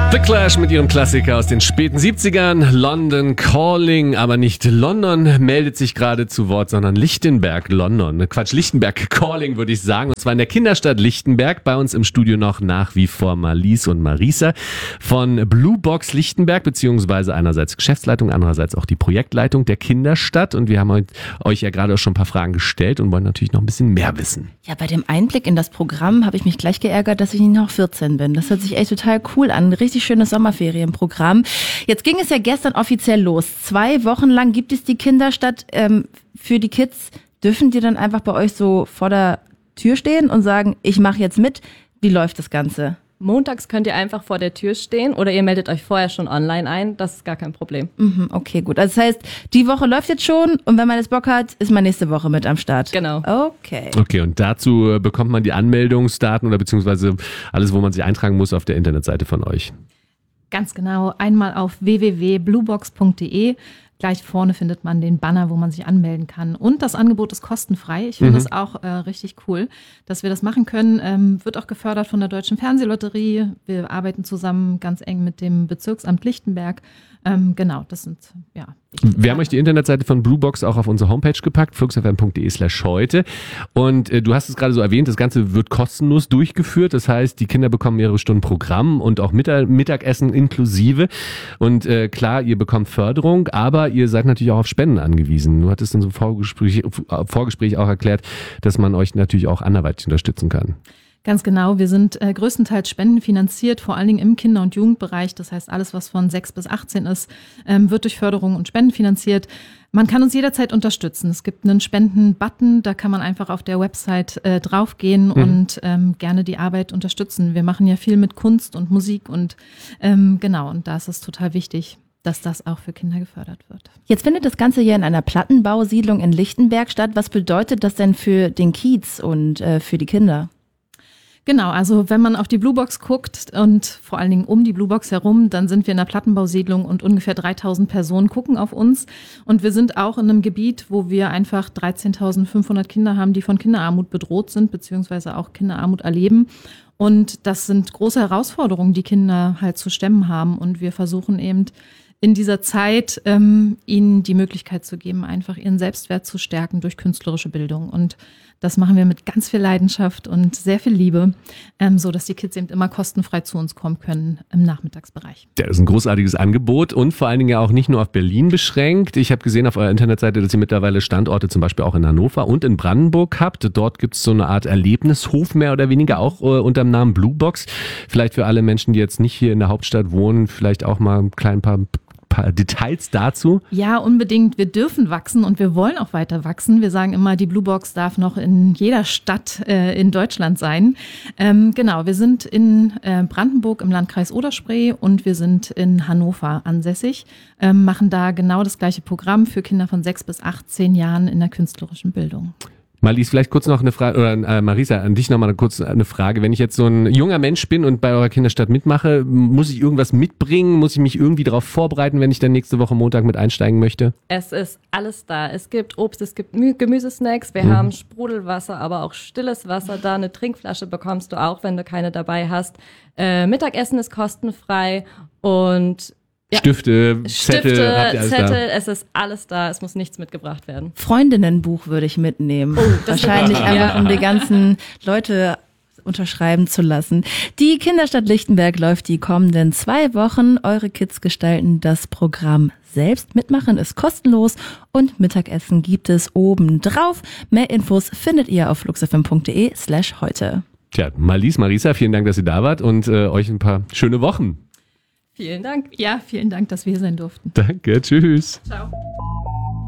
The Clash mit ihrem Klassiker aus den späten 70ern, London Calling, aber nicht London meldet sich gerade zu Wort, sondern Lichtenberg, Lichtenberg Calling würde ich sagen, und zwar in der Kinderstadt Lichtenberg. Bei uns im Studio noch nach wie vor Marlies und Marisa von Blue Box Lichtenberg, beziehungsweise einerseits Geschäftsleitung, andererseits auch die Projektleitung der Kinderstadt, und wir haben euch ja gerade auch schon ein paar Fragen gestellt und wollen natürlich noch ein bisschen mehr wissen. Ja, bei dem Einblick in das Programm habe ich mich gleich geärgert, dass ich nicht noch 14 bin. Das hört sich echt total cool an. Richtig schönes Sommerferienprogramm. Jetzt ging es ja gestern offiziell los. 2 Wochen lang gibt es die Kinderstadt für die Kids. Dürfen die dann einfach bei euch so vor der Tür stehen und sagen, ich mache jetzt mit? Wie läuft das Ganze? Montags könnt ihr einfach vor der Tür stehen oder ihr meldet euch vorher schon online ein. Das ist gar kein Problem. Okay, gut. Also das heißt, die Woche läuft jetzt schon und wenn man jetzt Bock hat, ist man nächste Woche mit am Start. Genau. Okay, und dazu bekommt man die Anmeldungsdaten oder beziehungsweise alles, wo man sich eintragen muss, auf der Internetseite von euch. Ganz genau. Einmal auf www.bluebox.de. Gleich vorne findet man den Banner, wo man sich anmelden kann. Und das Angebot ist kostenfrei. Ich finde das auch richtig cool, dass wir das machen können. Wird auch gefördert von der Deutschen Fernsehlotterie. Wir arbeiten zusammen ganz eng mit dem Bezirksamt Lichtenberg. Genau, das sind, ja. Wir haben euch die Internetseite von Blue Box auch auf unsere Homepage gepackt, fluxfm.de/heute. Und du hast es gerade so erwähnt, das Ganze wird kostenlos durchgeführt. Das heißt, die Kinder bekommen mehrere Stunden Programm und auch Mittagessen inklusive. Und klar, ihr bekommt Förderung, aber ihr seid natürlich auch auf Spenden angewiesen. Du hattest in so einem Vorgespräch auch erklärt, dass man euch natürlich auch anderweitig unterstützen kann. Ganz genau, wir sind größtenteils spendenfinanziert, vor allen Dingen im Kinder- und Jugendbereich. Das heißt, alles, was von 6 bis 18 ist, wird durch Förderung und Spenden finanziert. Man kann uns jederzeit unterstützen. Es gibt einen Spenden-Button, da kann man einfach auf der Website draufgehen und gerne die Arbeit unterstützen. Wir machen ja viel mit Kunst und Musik und genau, und da ist es total wichtig, dass das auch für Kinder gefördert wird. Jetzt findet das Ganze hier in einer Plattenbausiedlung in Lichtenberg statt. Was bedeutet das denn für den Kiez und für die Kinder? Genau, also wenn man auf die Blue Box guckt und vor allen Dingen um die Blue Box herum, dann sind wir in einer Plattenbausiedlung und ungefähr 3000 Personen gucken auf uns. Und wir sind auch in einem Gebiet, wo wir einfach 13.500 Kinder haben, die von Kinderarmut bedroht sind, beziehungsweise auch Kinderarmut erleben. Und das sind große Herausforderungen, die Kinder halt zu stemmen haben. Und wir versuchen eben in dieser Zeit ihnen die Möglichkeit zu geben, einfach ihren Selbstwert zu stärken durch künstlerische Bildung. Und das machen wir mit ganz viel Leidenschaft und sehr viel Liebe, so dass die Kids eben immer kostenfrei zu uns kommen können im Nachmittagsbereich. Das ist ein großartiges Angebot und vor allen Dingen ja auch nicht nur auf Berlin beschränkt. Ich habe gesehen auf eurer Internetseite, dass ihr mittlerweile Standorte zum Beispiel auch in Hannover und in Brandenburg habt. Dort gibt es so eine Art Erlebnishof mehr oder weniger, auch unter dem Namen Blue Box. Vielleicht für alle Menschen, die jetzt nicht hier in der Hauptstadt wohnen, vielleicht auch mal ein paar Details dazu? Ja, unbedingt. Wir dürfen wachsen und wir wollen auch weiter wachsen. Wir sagen immer, die Blue Box darf noch in jeder Stadt in Deutschland sein. Genau, wir sind in Brandenburg im Landkreis Oder-Spree und wir sind in Hannover ansässig, machen da genau das gleiche Programm für Kinder von 6 bis 18 Jahren in der künstlerischen Bildung. Marlies, vielleicht kurz noch eine Frage, oder Marisa, an dich nochmal kurz eine Frage. Wenn ich jetzt so ein junger Mensch bin und bei eurer Kinderstadt mitmache, muss ich irgendwas mitbringen? Muss ich mich irgendwie darauf vorbereiten, wenn ich dann nächste Woche Montag mit einsteigen möchte? Es ist alles da. Es gibt Obst, es gibt Gemüsesnacks, wir haben Sprudelwasser, aber auch stilles Wasser da. Eine Trinkflasche bekommst du auch, wenn du keine dabei hast. Mittagessen ist kostenfrei und ja. Zettel, habt ihr alles da? Es ist alles da, es muss nichts mitgebracht werden. Freundinnenbuch würde ich mitnehmen. Wahrscheinlich einfach, um die ganzen Leute unterschreiben zu lassen. Die Kinderstadt Lichtenberg läuft die kommenden 2 Wochen. Eure Kids gestalten das Programm selbst. Mitmachen ist kostenlos und Mittagessen gibt es oben drauf. Mehr Infos findet ihr auf fluxfm.de/heute. Tja, Marlies, Marisa, vielen Dank, dass ihr da wart und euch ein paar schöne Wochen. Vielen Dank. Ja, vielen Dank, dass wir hier sein durften. Danke, tschüss. Ciao.